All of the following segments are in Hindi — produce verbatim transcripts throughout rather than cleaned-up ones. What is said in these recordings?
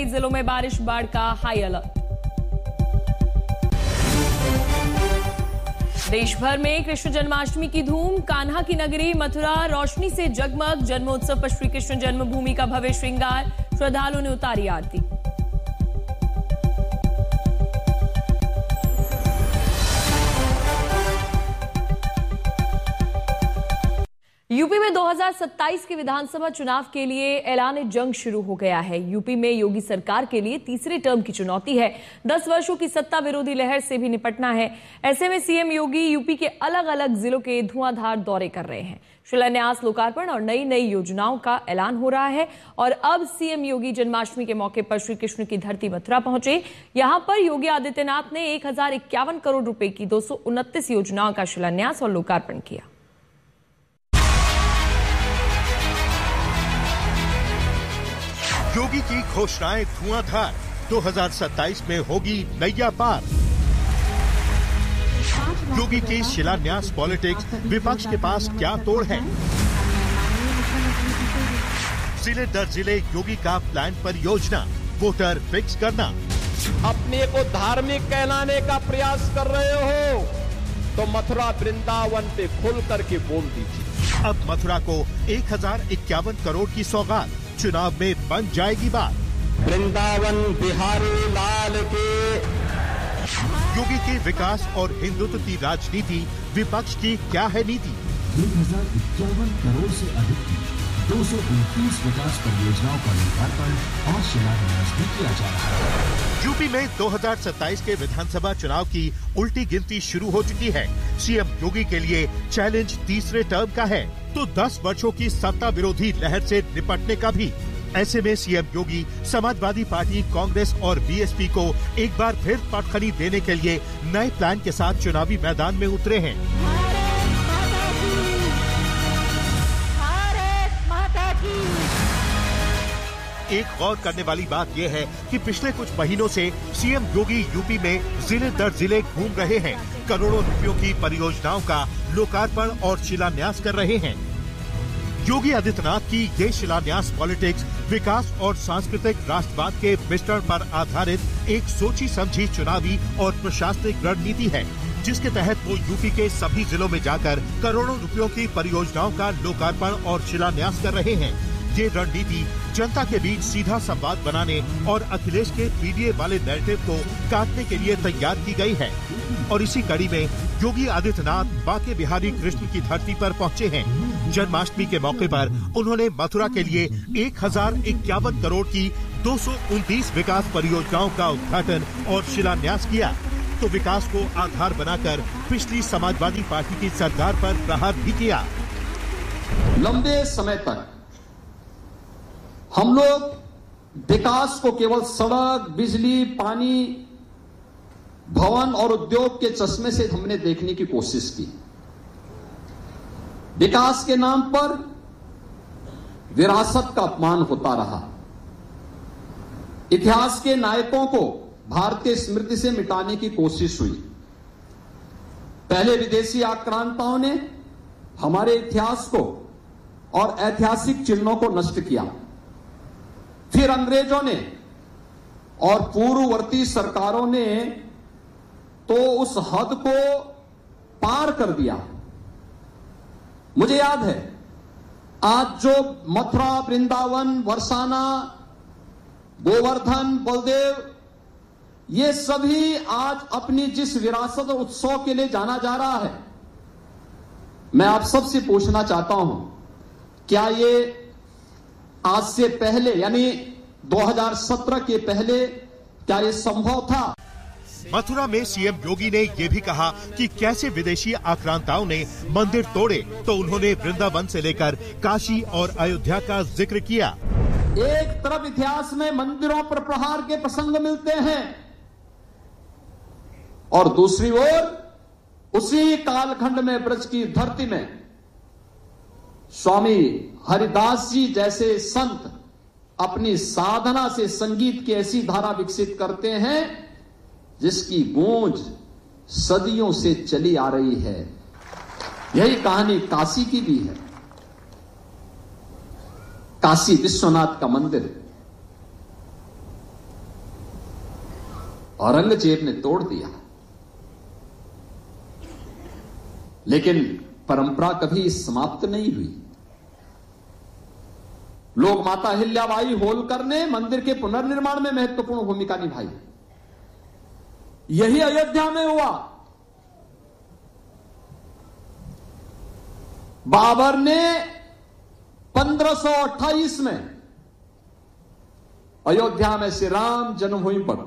जिलों में बारिश, बाढ़ का हाई अलर्ट। देश भर में कृष्ण जन्माष्टमी की धूम, कान्हा की नगरी मथुरा रोशनी से जगमग। जन्मोत्सव पर श्री कृष्ण जन्मभूमि का भव्य श्रृंगार, श्रद्धालुओं ने उतारी आरती। यूपी में दो हज़ार सत्ताईस के विधानसभा चुनाव के लिए ऐलान जंग शुरू हो गया है। यूपी में योगी सरकार के लिए तीसरे टर्म की चुनौती है। दस वर्षों की सत्ता विरोधी लहर से भी निपटना है। ऐसे में सीएम योगी यूपी के अलग अलग जिलों के धुआंधार दौरे कर रहे हैं। शिलान्यास, लोकार्पण और नई नई योजनाओं का ऐलान हो रहा है। और अब सीएम योगी जन्माष्टमी के मौके पर श्री कृष्ण की धरती मथुरा पहुंचे। यहां पर योगी आदित्यनाथ ने एक हजार इक्यावन करोड़ रुपए की दो सौ उनतीस योजनाओं का शिलान्यास और लोकार्पण किया। योगी की घोषणाएं धुआंधार, दो हज़ार सत्ताईस में होगी नैया पार। योगी की शिलान्यास पॉलिटिक्स, विपक्ष के पास क्या तोड़ है? जिले दर जिले योगी का प्लान पर योजना, वोटर फिक्स करना। अपने को धार्मिक कहलाने का प्रयास कर रहे हो तो मथुरा वृंदावन पे खुल करके बोल दीजिए। अब मथुरा को एक हजार इक्यावन करोड़ की सौगात, चुनाव में बन जाएगी बात। वृंदावन बिहारी लाल के। योगी के विकास और हिंदुत्व की राजनीति, विपक्ष की क्या है नीति? एक हजार इक्यावन करोड़ से अधिक की दो सौ उनतीस विकास परियोजनाओं का लोकार्पण और शिलान्यास भी किया जा रहा है। यूपी में दो हज़ार सत्ताईस के विधानसभा चुनाव की उल्टी गिनती शुरू हो चुकी है। सीएम योगी के लिए चैलेंज तीसरे टर्म का है तो दस वर्षों की सत्ता विरोधी लहर से निपटने का भी। ऐसे में सीएम योगी समाजवादी पार्टी, कांग्रेस और बीएसपी को एक बार फिर पटखनी देने के लिए नए प्लान के साथ चुनावी मैदान में उतरे हैं। एक गौर करने वाली बात यह है कि पिछले कुछ महीनों से सीएम योगी यूपी में जिले दर जिले घूम रहे हैं। करोड़ों रुपयों की परियोजनाओं का लोकार्पण और शिलान्यास कर रहे हैं। योगी आदित्यनाथ की ये शिलान्यास पॉलिटिक्स विकास और सांस्कृतिक राष्ट्रवाद के मिश्रण पर आधारित एक सोची समझी चुनावी और प्रशासनिक रणनीति है, जिसके तहत वो यूपी के सभी जिलों में जाकर करोड़ों रुपयों की परियोजनाओं का लोकार्पण और शिलान्यास कर रहे हैं। ये रणनीति जनता के बीच सीधा संवाद बनाने और अखिलेश के पीडीए वाले नैरेटिव को काटने के लिए तैयार की गई है। और इसी कड़ी में योगी आदित्यनाथ बांके बिहारी कृष्ण की धरती पर पहुंचे हैं। जन्माष्टमी के मौके पर उन्होंने मथुरा के लिए एक हजार इक्यावन करोड़ की दो सौ उनतीस विकास परियोजनाओं का उद्घाटन और शिलान्यास किया तो विकास को आधार बनाकर पिछली समाजवादी पार्टी की सरकार पर प्रहार भी किया। लंबे समय तक हम लोग विकास को केवल सड़क, बिजली, पानी, भवन और उद्योग के चश्मे से हमने देखने की कोशिश की। विकास के नाम पर विरासत का अपमान होता रहा। इतिहास के नायकों को भारतीय स्मृति से मिटाने की कोशिश हुई। पहले विदेशी आक्रांताओं ने हमारे इतिहास को और ऐतिहासिक चिन्हों को नष्ट किया। फिर अंग्रेजों ने और पूर्ववर्ती सरकारों ने तो उस हद को पार कर दिया। मुझे याद है आज जो मथुरा, वृंदावन, बरसाना, गोवर्धन, बलदेव, ये सभी आज अपनी जिस विरासत और उत्सव के लिए जाना जा रहा है, मैं आप सबसे पूछना चाहता हूं, क्या ये आज से पहले यानी दो हज़ार सत्रह के पहले क्या ये संभव था? मथुरा में सीएम योगी ने ये भी कहा कि कैसे विदेशी आक्रांताओं ने मंदिर तोड़े तो उन्होंने वृंदावन से लेकर काशी और अयोध्या का जिक्र किया। एक तरफ इतिहास में मंदिरों पर प्रहार के प्रसंग मिलते हैं और दूसरी ओर उसी कालखंड में ब्रज की धरती में स्वामी हरिदास जी जैसे संत अपनी साधना से संगीत की ऐसी धारा विकसित करते हैं जिसकी गूंज सदियों से चली आ रही है। यही कहानी काशी की भी है। काशी विश्वनाथ का मंदिर औरंगजेब ने तोड़ दिया, लेकिन परंपरा कभी समाप्त नहीं हुई। लोग माता अहिल्याबाई होलकर ने मंदिर के पुनर्निर्माण में महत्वपूर्ण भूमिका निभाई। यही अयोध्या में हुआ। बाबर ने पंद्रह सौ अट्ठाईस में अयोध्या में श्री राम जन्मभूमि पर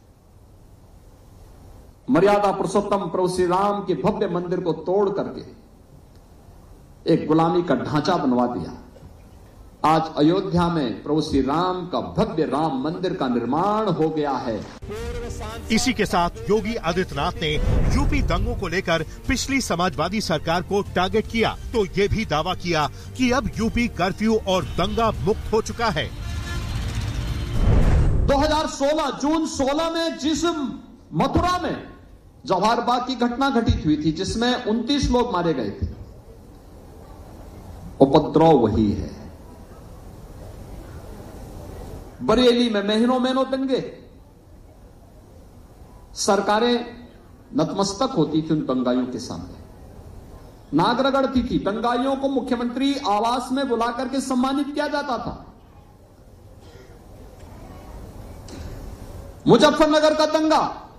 मर्यादा पुरुषोत्तम प्रभु श्री राम के भव्य मंदिर को तोड़ करके एक गुलामी का ढांचा बनवा दिया। आज अयोध्या में प्रभु श्री राम का भव्य राम मंदिर का निर्माण हो गया है। इसी के साथ योगी आदित्यनाथ ने यूपी दंगों को लेकर पिछली समाजवादी सरकार को टारगेट किया तो ये भी दावा किया कि अब यूपी कर्फ्यू और दंगा मुक्त हो चुका है। दो हज़ार सोलह जून सोलह में जिस मथुरा में जवाहर बाग की घटना घटित हुई थी, जिसमें उनतीस लोग मारे गए थे, उपद्रव वही है। बरेली में महीनों महीनों दंगे, सरकारें नतमस्तक होती थी उन दंगाइयों के सामने, नाक रगड़ती थी। दंगाइयों को मुख्यमंत्री आवास में बुला करके सम्मानित किया जाता था। मुजफ्फरनगर का दंगा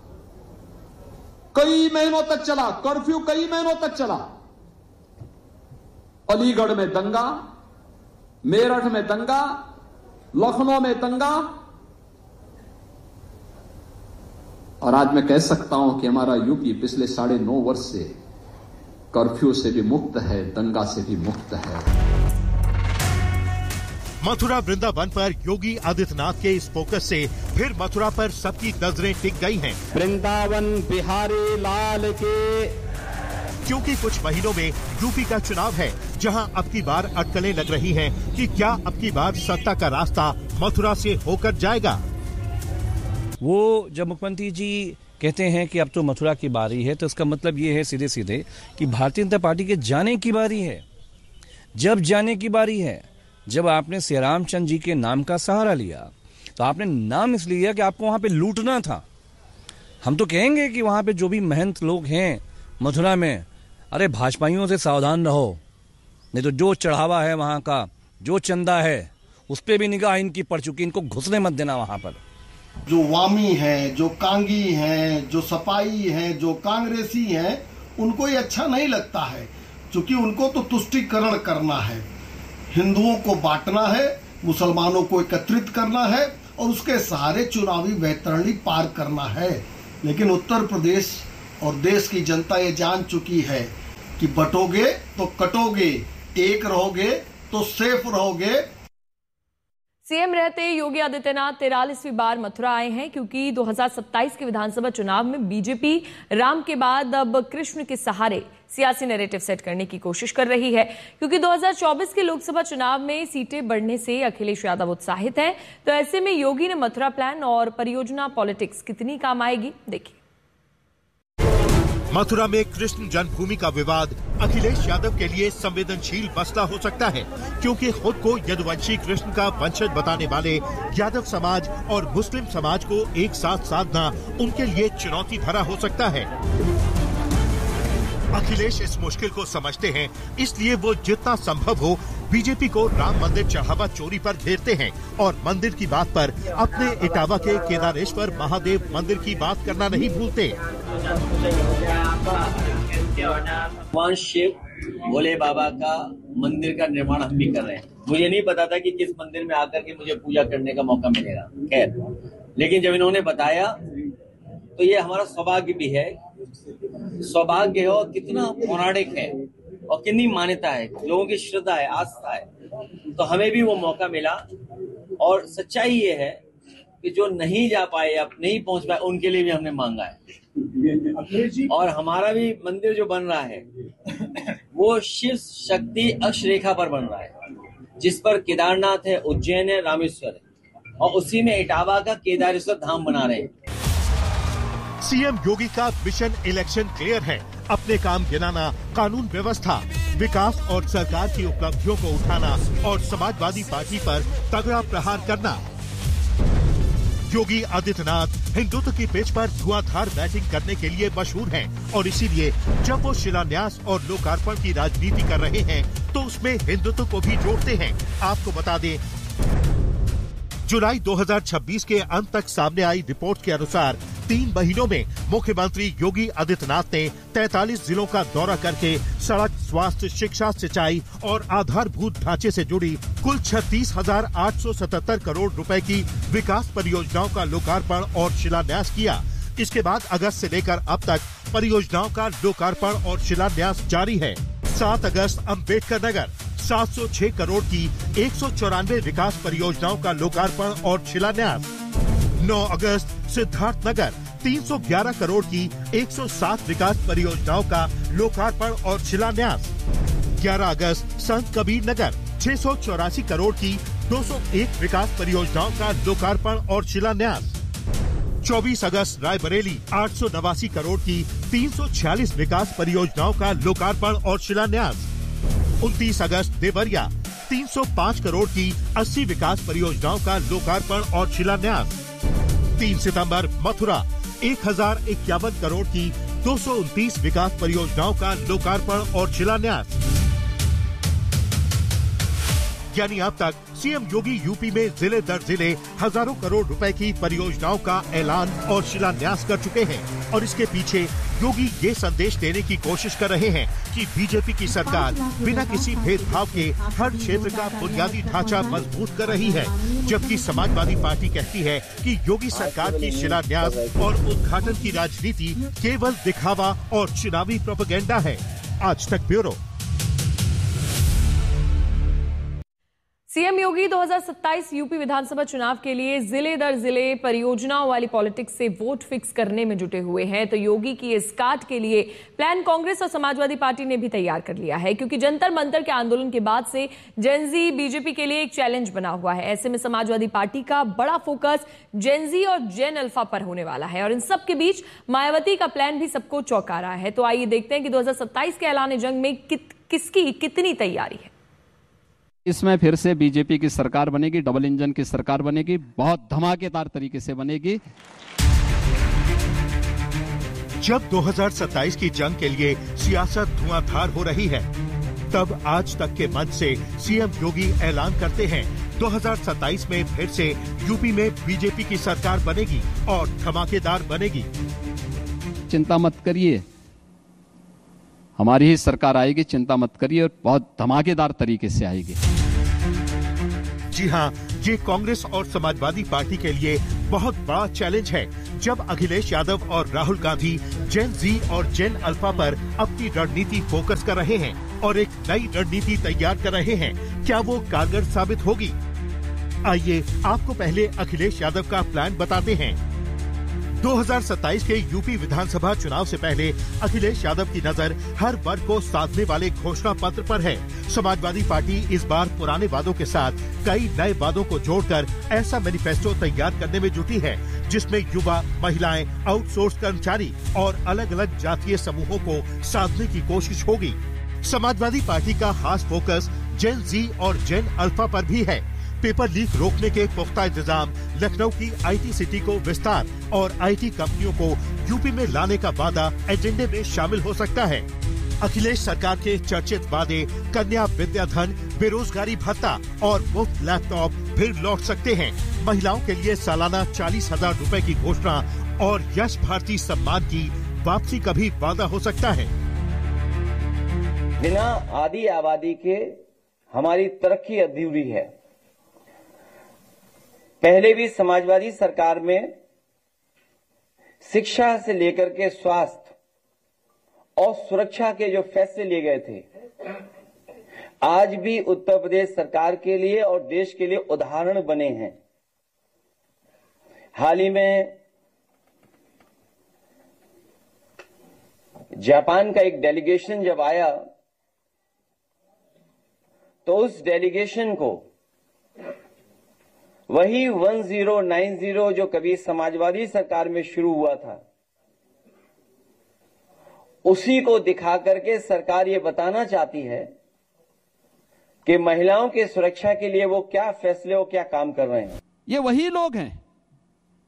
कई महीनों तक चला, कर्फ्यू कई महीनों तक चला। अलीगढ़ में दंगा, मेरठ में दंगा, लखनऊ में दंगा, और आज मैं कह सकता हूं कि हमारा यूपी पिछले साढ़े नौ वर्ष से कर्फ्यू से भी मुक्त है, दंगा से भी मुक्त है। मथुरा वृंदावन पर योगी आदित्यनाथ के इस फोकस से फिर मथुरा पर सबकी नजरें टिक गई हैं। वृंदावन बिहारी लाल के, क्योंकि कुछ महीनों में यूपी का चुनाव है, जहां अब की बार अटकलें लग रही हैं कि क्या अब की बार सत्ता का रास्ता मथुरा से होकर जाएगा। वो जब मुख्यमंत्री जी कहते हैं कि अब तो मथुरा की बारी है, तो इसका मतलब ये है सीधे सीधे कि भारतीय जनता पार्टी के जाने की बारी है। जब जाने की बारी है, जब आपने श्री रामचंद्र जी के नाम का सहारा लिया, तो आपने नाम इसलिए लिया कि आपको वहां पे लूटना था। हम तो कहेंगे कि वहां पे जो भी महंत लोग हैं मथुरा में, अरे भाजपाइयों से सावधान रहो, नहीं तो जो चढ़ावा है वहां का, जो चंदा है, उस पर भी निगाह इनकी पड़ चुकी, इनको घुसने मत देना वहां पर। जो वामी हैं, जो कांगी हैं, जो सपाई हैं, जो कांग्रेसी हैं, उनको ये अच्छा नहीं लगता है, क्योंकि उनको तो तुष्टीकरण करना है, हिंदुओं को बांटना है, मुसलमानों को एकत्रित करना है और उसके सहारे चुनावी वैतरणी पार करना है। लेकिन उत्तर प्रदेश और देश की जनता ये जान चुकी है कि बटोगे तो कटोगे, एक रहोगे तो सेफ रहोगे। सीएम रहते योगी आदित्यनाथ तिरालीसवीं बार मथुरा आए हैं, क्योंकि दो हज़ार सत्ताईस के विधानसभा चुनाव में बीजेपी राम के बाद अब कृष्ण के सहारे सियासी नैरेटिव सेट करने की कोशिश कर रही है। क्योंकि दो हज़ार चौबीस के लोकसभा चुनाव में सीटें बढ़ने से अखिलेश यादव उत्साहित हैं, तो ऐसे में योगी ने मथुरा प्लान और परियोजना पॉलिटिक्स कितनी काम आएगी, देखिए। मथुरा में कृष्ण जन्मभूमि का विवाद अखिलेश यादव के लिए संवेदनशील मसला हो सकता है, क्योंकि खुद को यदुवंशी कृष्ण का वंशज बताने वाले यादव समाज और मुस्लिम समाज को एक साथ साधना उनके लिए चुनौती भरा हो सकता है। अखिलेश इस मुश्किल को समझते हैं, इसलिए वो जितना संभव हो बीजेपी को राम मंदिर चढ़ावा चोरी पर घेरते हैं और मंदिर की बात पर अपने इटावा के केदारेश्वर महादेव मंदिर की बात करना नहीं भूलते। भगवान शिव भोले बाबा का मंदिर का निर्माण हम भी कर रहे हैं। मुझे नहीं पता था कि किस मंदिर में आकर के मुझे पूजा करने का मौका मिलेगा, खैर, लेकिन जब इन्होंने बताया तो ये हमारा सौभाग्य भी है, सौभाग्य है और कितना पौराणिक है और कितनी मान्यता है, लोगों की श्रद्धा है, आस्था है, तो हमें भी वो मौका मिला। और सच्चाई ये है कि जो नहीं जा पाए या नहीं पहुंच पाए उनके लिए भी हमने मांगा है। और हमारा भी मंदिर जो बन रहा है वो शिव शक्ति अक्षरेखा पर बन रहा है, जिस पर केदारनाथ है, उज्जैन है, रामेश्वर है, और उसी में इटावा का केदारेश्वर धाम बना रहे हैं। सीएम योगी का मिशन इलेक्शन क्लियर है, अपने काम गिनाना, कानून व्यवस्था, विकास और सरकार की उपलब्धियों को उठाना और समाजवादी पार्टी पर तगड़ा प्रहार करना। योगी आदित्यनाथ हिंदुत्व की पिच पर धुआंधार बैटिंग करने के लिए मशहूर हैं और इसीलिए जब वो शिलान्यास और लोकार्पण की राजनीति कर रहे हैं तो उसमें हिंदुत्व को भी जोड़ते हैं। आपको बता दें, जुलाई दो हज़ार छब्बीस के अंत तक सामने आई रिपोर्ट के अनुसार तीन महीनों में मुख्यमंत्री योगी आदित्यनाथ ने तैंतालीस जिलों का दौरा करके सड़क, स्वास्थ्य, शिक्षा, सिंचाई और आधारभूत ढांचे से जुड़ी कुल छत्तीस हजार आठ सौ सतहत्तर करोड़ रुपए की विकास परियोजनाओं का लोकार्पण और शिलान्यास किया। इसके बाद अगस्त से लेकर अब तक परियोजनाओं का लोकार्पण और शिलान्यास जारी है। सात अगस्त अम्बेडकर नगर सात सौ छह करोड़ की एक सौ चौरानवे विकास परियोजनाओं का लोकार्पण और शिलान्यास। नौ अगस्त सिद्धार्थ नगर तीन सौ ग्यारह करोड़ की एक सौ सात विकास परियोजनाओं का लोकार्पण और शिलान्यास। ग्यारह अगस्त संत कबीर नगर छह सौ चौरासी करोड़ की दो सौ एक विकास परियोजनाओं का लोकार्पण और शिलान्यास। चौबीस अगस्त रायबरेली आठ सौ नवासी करोड़ की तीन सौ छियालीस विकास परियोजनाओं का लोकार्पण और शिलान्यास। उनतीस अगस्त देवरिया तीन सौ पाँच करोड़ की अस्सी विकास परियोजनाओं का लोकार्पण और शिलान्यास। तीन सितंबर मथुरा एक हजार इक्यावन करोड़ की दो सौ उनतीस विकास परियोजनाओं का लोकार्पण और शिलान्यास। यानी अब तक सीएम योगी यूपी में जिले दर जिले हजारों करोड़ रुपए की परियोजनाओं का ऐलान और शिलान्यास कर चुके हैं और इसके पीछे योगी ये संदेश देने की कोशिश कर रहे हैं कि बीजेपी की सरकार बिना किसी भेदभाव के हर क्षेत्र का बुनियादी ढांचा मजबूत कर रही है, जबकि समाजवादी पार्टी कहती है कि योगी सरकार की शिलान्यास और उद्घाटन की राजनीति केवल दिखावा और चुनावी प्रोपेगेंडा है। आज तक ब्यूरो। सीएम योगी दो हज़ार सत्ताईस यूपी विधानसभा चुनाव के लिए जिले दर जिले परियोजनाओं वाली पॉलिटिक्स से वोट फिक्स करने में जुटे हुए हैं। तो योगी की इस काट के लिए प्लान कांग्रेस और समाजवादी पार्टी ने भी तैयार कर लिया है, क्योंकि जंतर मंतर के आंदोलन के बाद से जेनजी बीजेपी के लिए एक चैलेंज बना हुआ है। ऐसे में समाजवादी पार्टी का बड़ा फोकस जेनजी और जेन अल्फा पर होने वाला है और इन सब के बीच मायावती का प्लान भी सबको चौंका रहा है। तो आइए देखते हैं कि दो हज़ार सत्ताईस के ऐलान जंग में कित, किसकी कितनी तैयारी है। इसमें फिर से बीजेपी की सरकार बनेगी, डबल इंजन की सरकार बनेगी, बहुत धमाकेदार तरीके से बनेगी। जब दो हज़ार सत्ताईस की जंग के लिए सियासत धुआंधार हो रही है, तब आज तक के मंच से सीएम योगी ऐलान करते हैं दो हज़ार सत्ताईस में फिर से यूपी में बीजेपी की सरकार बनेगी और धमाकेदार बनेगी। चिंता मत करिए, हमारी ही सरकार आएगी, चिंता मत करिए, और बहुत धमाकेदार तरीके से आएगी। जी हाँ, ये कांग्रेस और समाजवादी पार्टी के लिए बहुत बड़ा चैलेंज है। जब अखिलेश यादव और राहुल गांधी जेन जी और जेन अल्फा पर अपनी रणनीति फोकस कर रहे हैं और एक नई रणनीति तैयार कर रहे हैं, क्या वो कारगर साबित होगी? आइए आपको पहले अखिलेश यादव का प्लान बताते हैं। दो हज़ार सत्ताईस के यूपी विधानसभा चुनाव से पहले अखिलेश यादव की नजर हर वर्ग को साधने वाले घोषणा पत्र पर है। समाजवादी पार्टी इस बार पुराने वादों के साथ कई नए वादों को जोड़कर ऐसा मैनिफेस्टो तैयार करने में जुटी है, जिसमें युवा, महिलाएं, आउटसोर्स कर्मचारी और अलग अलग जातीय समूहों को साधने की कोशिश होगी। समाजवादी पार्टी का खास फोकस जेन जी और जेन अल्फा पर भी है। पेपर लीक रोकने के पुख्ता इंतजाम, लखनऊ की आईटी सिटी को विस्तार और आईटी कंपनियों को यूपी में लाने का वादा एजेंडे में शामिल हो सकता है। अखिलेश सरकार के चर्चित वादे कन्या विद्याधन, बेरोजगारी भत्ता और मुफ्त लैपटॉप फिर लौट सकते हैं। महिलाओं के लिए सालाना चालीस हजार रूपए की घोषणा और यश भारती सम्मान की वापसी का भी वादा हो सकता है। बिना आधी आबादी के हमारी तरक्की अधूरी है। पहले भी समाजवादी सरकार में शिक्षा से लेकर के स्वास्थ्य और सुरक्षा के जो फैसले लिए गए थे, आज भी उत्तर प्रदेश सरकार के लिए और देश के लिए उदाहरण बने हैं। हाल ही में जापान का एक डेलीगेशन जब आया तो उस डेलीगेशन को वही दस नब्बे जो कभी समाजवादी सरकार में शुरू हुआ था, उसी को दिखा करके सरकार ये बताना चाहती है कि महिलाओं की सुरक्षा के लिए वो क्या फैसले और क्या काम कर रहे हैं। ये वही लोग हैं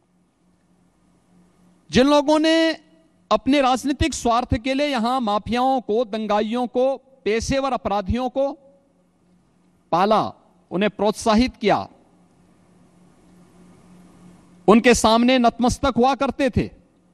जिन लोगों ने अपने राजनीतिक स्वार्थ के लिए यहां माफियाओं को, दंगाइयों को, पेशेवर अपराधियों को पाला, उन्हें प्रोत्साहित किया, उनके सामने नतमस्तक हुआ करते थे,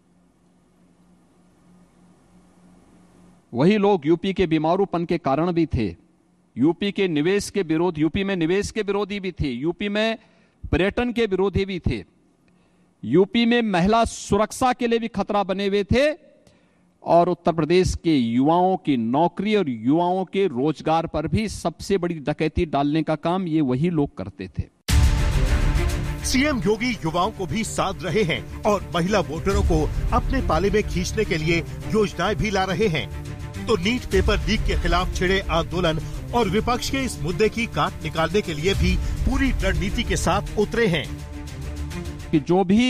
वही लोग यूपी के बीमारूपन के कारण भी थे, यूपी के निवेश के विरोध यूपी में निवेश के विरोधी भी थे, यूपी में पर्यटन के विरोधी भी थे, यूपी में महिला सुरक्षा के लिए भी खतरा बने हुए थे, और उत्तर प्रदेश के युवाओं की नौकरी और युवाओं के रोजगार पर भी सबसे बड़ी डकैती डालने का काम ये वही लोग करते थे। सीएम योगी युवाओं को भी साध रहे हैं और महिला वोटरों को अपने पाले में खींचने के लिए योजनाएं भी ला रहे हैं। तो नीट पेपर लीक के खिलाफ छिड़े आंदोलन और विपक्ष के इस मुद्दे की काट निकालने के लिए भी पूरी रणनीति के साथ उतरे हैं कि जो भी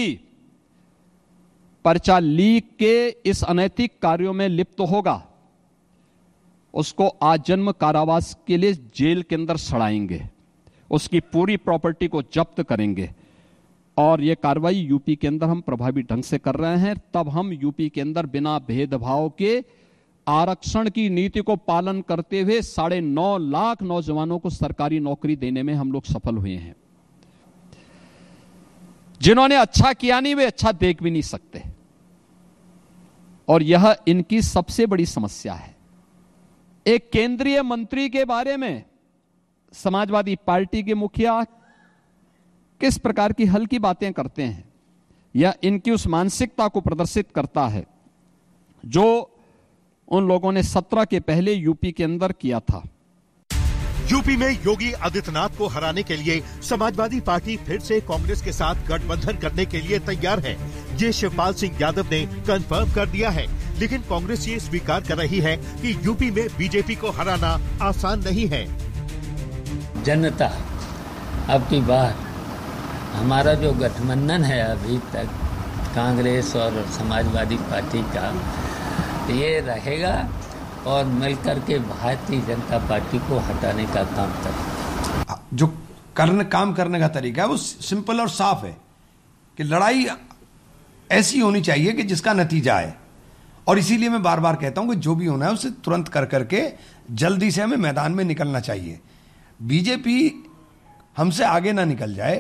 पर्चा लीक के इस अनैतिक कार्यों में लिप्त होगा उसको आजन्म कारावास के लिए जेल के अंदर सड़ाएंगे, उसकी पूरी प्रॉपर्टी को जब्त करेंगे, और यह कार्रवाई यूपी के अंदर हम प्रभावी ढंग से कर रहे हैं। तब हम यूपी के अंदर बिना भेदभाव के आरक्षण की नीति को पालन करते हुए साढ़े नौ लाख नौजवानों को सरकारी नौकरी देने में हम लोग सफल हुए हैं। जिन्होंने अच्छा किया नहीं वे अच्छा देख भी नहीं सकते, और यह इनकी सबसे बड़ी समस्या है। एक केंद्रीय मंत्री के बारे में समाजवादी पार्टी के मुखिया किस प्रकार की हल्की बातें करते हैं, यह इनकी उस मानसिकता को प्रदर्शित करता है जो उन लोगों ने सत्रह के पहले यूपी के अंदर किया था। यूपी में योगी आदित्यनाथ को हराने के लिए समाजवादी पार्टी फिर से कांग्रेस के साथ गठबंधन करने के लिए तैयार है। ये शिवपाल सिंह यादव ने कंफर्म कर दिया है, लेकिन कांग्रेस ये स्वीकार कर रही है कि यूपी में बीजेपी को हराना आसान नहीं है। जनता अब की बार हमारा जो गठबंधन है अभी तक कांग्रेस और समाजवादी पार्टी का, ये रहेगा और मिलकर के भारतीय जनता पार्टी को हटाने का काम करेगा। जो करने काम करने का तरीका है वो सिंपल और साफ है कि लड़ाई ऐसी होनी चाहिए कि जिसका नतीजा आए, और इसीलिए मैं बार बार कहता हूं कि जो भी होना है उसे तुरंत कर करके जल्दी से हमें मैदान में निकलना चाहिए। बीजेपी हमसे आगे ना निकल जाए।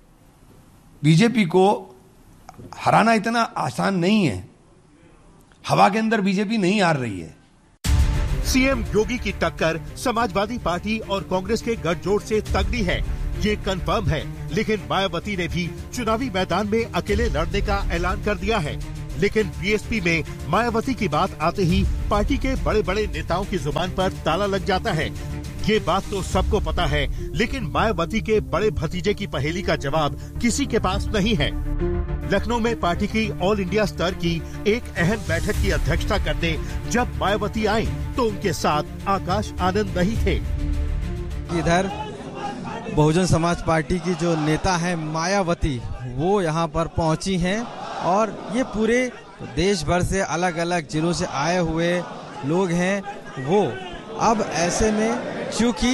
बीजेपी को हराना इतना आसान नहीं है, हवा के अंदर बीजेपी नहीं हार रही है। सीएम योगी की टक्कर समाजवादी पार्टी और कांग्रेस के गठजोड़ से तगड़ी है, ये कंफर्म है। लेकिन मायावती ने भी चुनावी मैदान में अकेले लड़ने का ऐलान कर दिया है। लेकिन बीएसपी में मायावती की बात आते ही पार्टी के बड़े बड़े नेताओं की जुबान पर ताला लग जाता है। ये बात तो सबको पता है, लेकिन मायावती के बड़े भतीजे की पहेली का जवाब किसी के पास नहीं है। लखनऊ में पार्टी की ऑल इंडिया स्तर की एक अहम बैठक की अध्यक्षता करने जब मायावती आई तो उनके साथ आकाश आनंद नहीं थे। इधर बहुजन समाज पार्टी की जो नेता है मायावती, वो यहाँ पर पहुंची हैं, और ये पूरे देश भर से अलग अलग जिलों से आए हुए लोग हैं। वो अब ऐसे में क्योंकि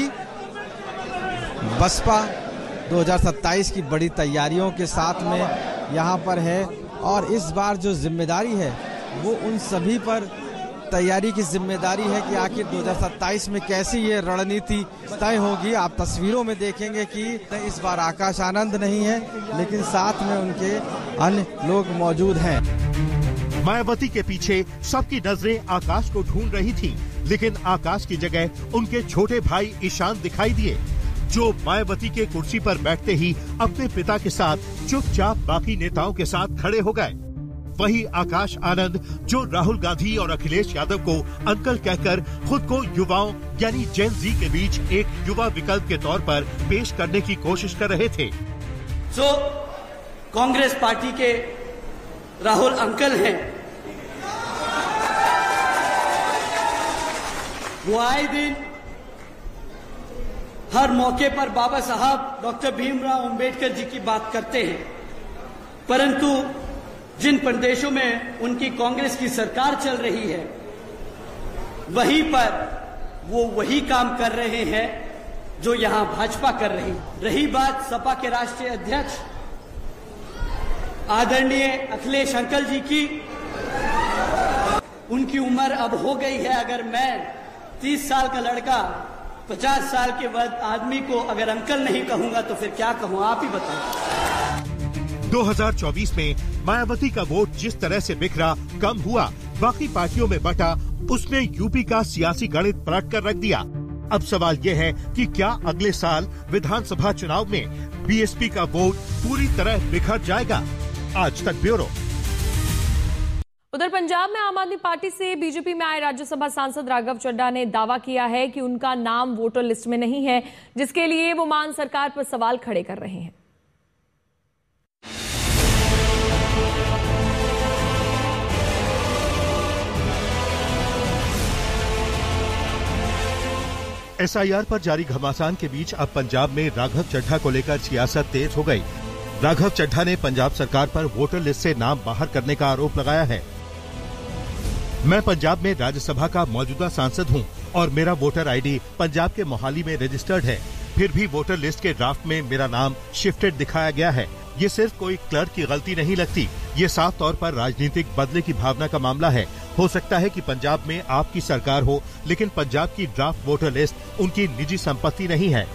बसपा दो हज़ार सत्ताईस की बड़ी तैयारियों के साथ में यहाँ पर है, और इस बार जो जिम्मेदारी है वो उन सभी पर तैयारी की जिम्मेदारी है कि आखिर दो हज़ार सत्ताईस में कैसी ये रणनीति तय होगी। आप तस्वीरों में देखेंगे कि इस बार आकाश आनंद नहीं है, लेकिन साथ में उनके अन्य लोग मौजूद हैं। मायावती के पीछे सबकी नजरें आकाश को ढूंढ रही थी, लेकिन आकाश की जगह उनके छोटे भाई ईशान दिखाई दिए, जो मायावती के कुर्सी पर बैठते ही अपने पिता के साथ चुपचाप बाकी नेताओं के साथ खड़े हो गए। वही आकाश आनंद, जो राहुल गांधी और अखिलेश यादव को अंकल कहकर खुद को युवाओं यानी जेन जी के बीच एक युवा विकल्प के तौर पर पेश करने की कोशिश कर रहे थे। जो कांग्रेस पार्टी के राहुल अंकल हैं, वो आए दिन हर मौके पर बाबा साहब डॉक्टर भीमराव अंबेडकर जी की बात करते हैं, परंतु जिन प्रदेशों में उनकी कांग्रेस की सरकार चल रही है वहीं पर वो वही काम कर रहे हैं जो यहां भाजपा कर रही। रही बात सपा के राष्ट्रीय अध्यक्ष आदरणीय अखिलेश अंकल जी की, उनकी उम्र अब हो गई है। अगर मैं तीस साल का लड़का पचास साल के बाद आदमी को अगर अंकल नहीं कहूंगा तो फिर क्या कहूं, आप ही बताएं। दो हज़ार चौबीस में मायावती का वोट जिस तरह से बिखरा, कम हुआ, बाकी पार्टियों में बटा, उसने यूपी का सियासी गणित पलट कर रख दिया। अब सवाल ये है कि क्या अगले साल विधानसभा चुनाव में बीएसपी का वोट पूरी तरह बिखर जाएगा? आज तक ब्यूरो। उधर पंजाब में आम आदमी पार्टी से बीजेपी में आए राज्यसभा सांसद राघव चड्ढा ने दावा किया है कि उनका नाम वोटर लिस्ट में नहीं है, जिसके लिए वो मान सरकार पर सवाल खड़े कर रहे हैं। एसआईआर पर जारी घमासान के बीच अब पंजाब में राघव चड्ढा को लेकर सियासत तेज हो गई। राघव चड्ढा ने पंजाब सरकार पर वोटर लिस्ट से नाम बाहर करने का आरोप लगाया है। मैं पंजाब में राज्यसभा का मौजूदा सांसद हूं और मेरा वोटर आईडी पंजाब के मोहाली में रजिस्टर्ड है, फिर भी वोटर लिस्ट के ड्राफ्ट में मेरा नाम शिफ्टेड दिखाया गया है। ये सिर्फ कोई क्लर्क की गलती नहीं लगती, ये साफ तौर पर राजनीतिक बदले की भावना का मामला है। हो सकता है कि पंजाब में आपकी सरकार हो, लेकिन पंजाब की ड्राफ्ट वोटर लिस्ट उनकी निजी संपत्ति नहीं है।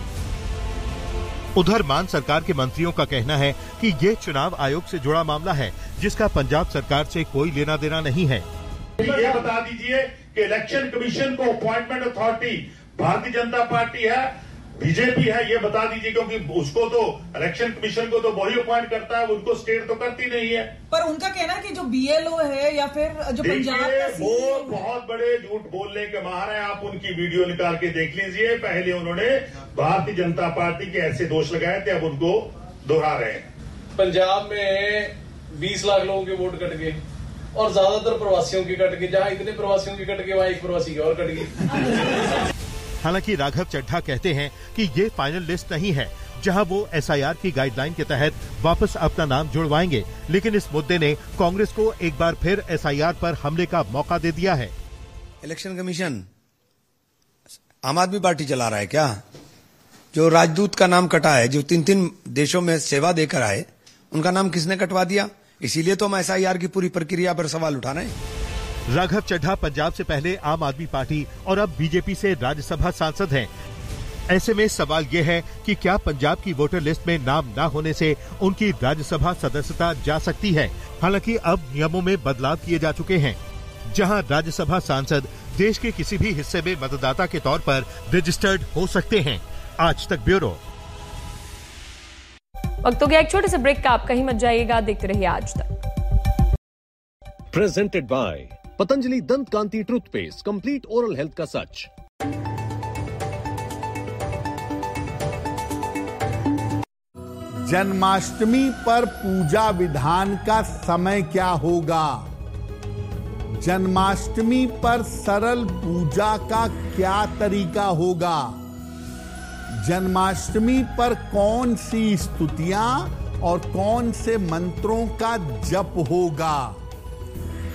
उधर मान सरकार के मंत्रियों का कहना है कि ये चुनाव आयोग से जुड़ा मामला है, जिसका पंजाब सरकार से कोई लेना देना नहीं है। ये बता दीजिए कि इलेक्शन कमीशन को appointment authority Bharatiya Janata party है, बीजेपी है, ये बता दीजिए, क्योंकि उसको तो इलेक्शन कमीशन को तो वही अपॉइंट करता है, उनको स्टेट तो करती नहीं है। पर उनका कहना है कि जो बीएलओ है या फिर जो पंजाब का वो बहुत बड़े झूठ बोलने के माहिर हैं। आप उनकी वीडियो निकाल के देख लीजिए। पहले उन्होंने भारतीय जनता पार्टी के ऐसे दोष लगाए थे, अब उनको दोहरा रहे हैं। पंजाब में बीस लाख लोगों के वोट कट गए और ज्यादातर प्रवासियों की कट गई। जहां इतने प्रवासियों की कट गई वहां एक प्रवासी की और कट गई। हालांकि राघव चड्ढा कहते हैं कि ये फाइनल लिस्ट नहीं है, जहां वो एसआईआर की गाइडलाइन के तहत वापस अपना नाम जुड़वाएंगे, लेकिन इस मुद्दे ने कांग्रेस को एक बार फिर एसआईआर पर हमले का मौका दे दिया है। इलेक्शन कमीशन आम आदमी पार्टी चला रहा है क्या? जो राजदूत का नाम कटा है, जो तीन तीन देशों में सेवा देकर आए, उनका नाम किसने कटवा दिया? इसीलिए तो हम एसआईआर की पूरी प्रक्रिया पर सवाल उठा रहे हैं। राघव चड्ढा पंजाब से पहले आम आदमी पार्टी और अब बीजेपी से राज्यसभा सांसद हैं। ऐसे में सवाल ये है कि क्या पंजाब की वोटर लिस्ट में नाम न होने से उनकी राज्यसभा सदस्यता जा सकती है? हालांकि अब नियमों में बदलाव किए जा चुके हैं, जहां राज्यसभा सांसद देश के किसी भी हिस्से में मतदाता के तौर पर रजिस्टर्ड हो सकते हैं। आज तक ब्यूरो। वक्त हो गया एक छोटे से ब्रेक का, आप कहीं मत जाइएगा, देखते रहिए आज तक। प्रेजेंटेड बाय पतंजलि दंत कांति टूथपेस्ट, कंप्लीट ओरल हेल्थ का सच। जन्माष्टमी पर पूजा विधान का समय क्या होगा? जन्माष्टमी पर सरल पूजा का क्या तरीका होगा? जन्माष्टमी पर कौन सी स्तुतियां और कौन से मंत्रों का जप होगा?